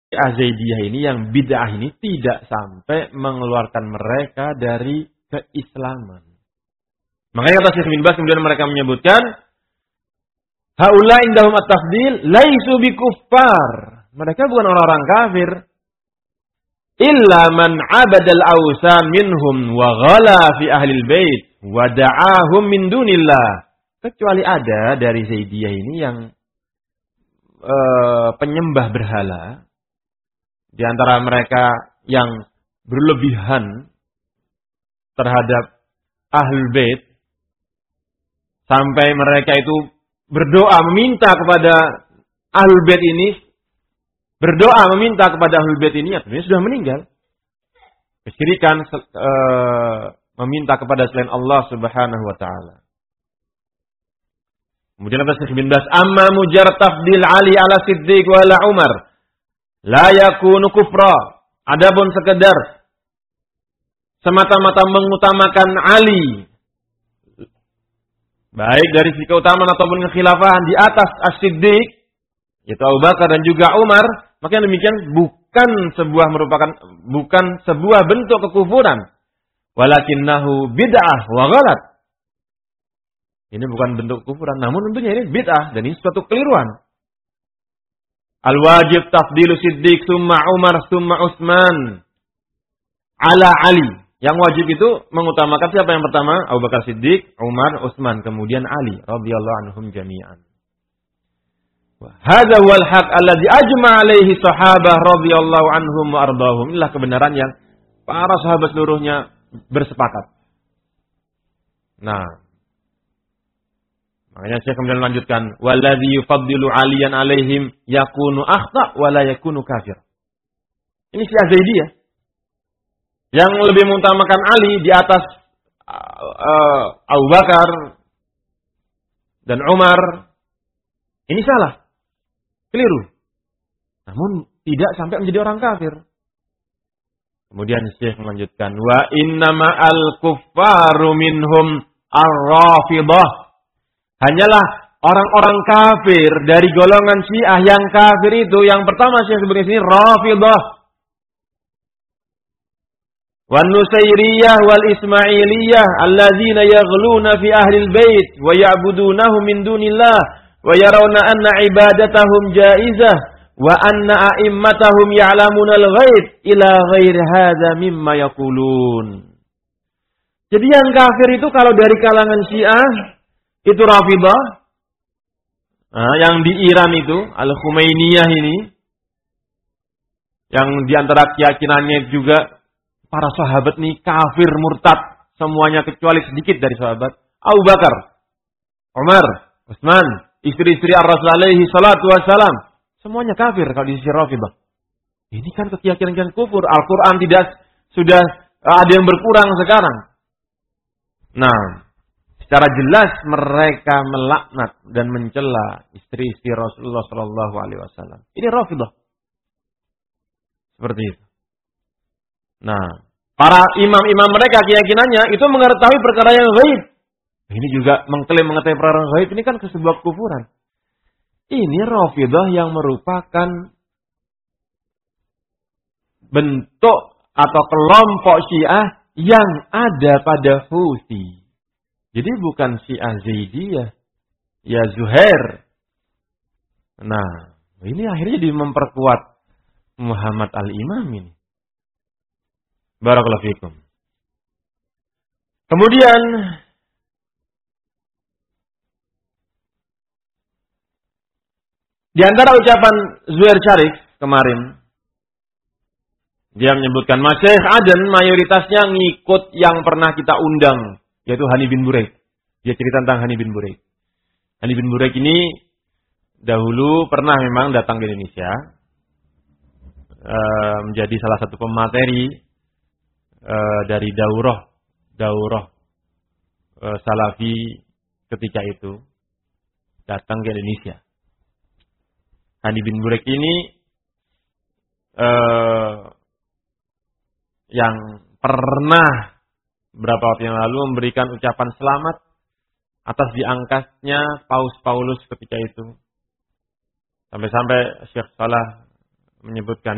Zaidiyah ini yang bid'ah ini tidak sampai mengeluarkan mereka dari keislaman. Makanya kata Syekh bin Baz kemudian mereka menyebutkan haula indahum at-tafdil laisu bikuffar. Mereka bukan orang-orang kafir. Illa man 'abadal awsan minhum wa ghala fi ahlil bait wa da'ahum min dunillah. Kecuali ada dari Zaidiyah ini yang penyembah berhala. Di antara mereka yang berlebihan terhadap ahlul bait sampai mereka itu berdoa meminta kepada ahlul bait ini, berdoa meminta kepada ahlul bait ini, artinya sudah meninggal. Kesyirikan meminta kepada selain Allah Subhanahu wa taala. Kemudian kata Syekh bin Baz, amma mujarrad tafdil Ali ala Siddiq wa ala Umar la yakunu kufra. Adapun sekedar semata-mata mengutamakan Ali baik dari sisi keutamaan ataupun kekhilafahan di atas As-Siddiq yaitu Abu Bakar dan juga Umar, maka demikian bukan sebuah bentuk kekufuran, walakinnahu bid'ah wa ghalat. Ini bukan bentuk kekufuran, namun tentunya ini bid'ah dan ini suatu keliruan. Al-wajib tafdilu Siddiq summa Umar summa Utsman ala Ali. Yang wajib itu mengutamakan siapa yang pertama? Abu Bakar Siddiq, Umar, Utsman, kemudian Ali radhiyallahu anhum jami'an. Hadza wal haq alladzi ajma' alaihi sahabah radhiyallahu anhum wa ardahum. Inilah kebenaran yang para sahabat seluruhnya bersepakat. Nah, makanya saya kemudian lanjutkan, wallazi yufaddilu 'aliyan 'alaihim yakunu akhta wa la yakunu kafir. Ini Syiah Zaidiyah. Yang lebih mengutamakan Ali di atas Abu Bakar dan Umar. Ini salah. Keliru. Namun tidak sampai menjadi orang kafir. Kemudian Syekh melanjutkan, wa innama al-kuffaru minhum ar-rafidah. Hanyalah orang-orang kafir dari golongan Syiah yang kafir itu, yang pertama Syekh sebutkan sini Rafidah. Wan Nusairiyah wal Ismailiyah alladzina yaghluna fi ahli al-bait wa ya'budunahum min dunillah wa yarawna anna ibadatahum jaizah wa anna a'immatahum ya'lamuna al-ghaib ila ghairi hadza mimma yaqulun. Jadi yang kafir itu kalau dari kalangan Syiah itu Rafidah, yang di Iran itu, Al-Khumainiyah ini, yang diantara keyakinannya juga para sahabat nih kafir murtad, semuanya kecuali sedikit dari sahabat. Abu Bakar, Umar, Utsman, istri-istri Ar-Rasul alaihi salatu wassalam, semuanya kafir kalau di sisi Rafidah. Ini kan keyakinan kufur. Al-Quran sudah ada yang berkurang sekarang. Nah, secara jelas mereka melaknat dan mencela istri-istri Rasulullah Shallallahu Alaihi Wasallam. Ini Rafidah. Seperti itu. Nah, para imam-imam mereka keyakinannya itu mengetahui perkara yang gaib. Ini juga mengklaim mengetahui perkara yang gaib. Ini kan sebuah kufuran. Ini Rafidah yang merupakan bentuk atau kelompok Syiah yang ada pada Houthi. Jadi bukan Syiah Zaidiyah, ya Zuhair. Nah, ini akhirnya jadi memperkuat Muhammad al-Imam ini. Barakallahu fikum. Kemudian di antara ucapan Zuhair Syarif kemarin, dia menyebutkan Masyaikh Aden mayoritasnya ngikut yang pernah kita undang, yaitu Hani bin Buraid. Dia cerita tentang Hani bin Buraid. Hani bin Buraid ini dahulu pernah memang datang ke Indonesia, menjadi salah satu pemateri dari daurah Salafi ketika itu, datang ke Indonesia. Hani bin Buraid ini yang pernah beberapa waktu yang lalu memberikan ucapan selamat atas diangkatnya Paus Paulus ketika itu. Sampai-sampai Syekh Salah menyebutkan